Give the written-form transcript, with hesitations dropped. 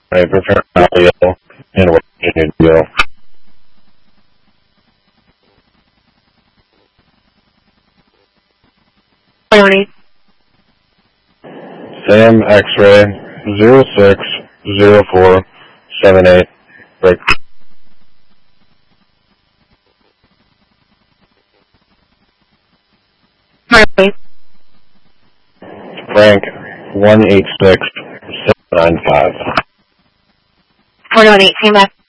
I prefer audio and what you need to go. County. Sam X-ray 060478. Break. Harley. Frank 186795. 418, came back.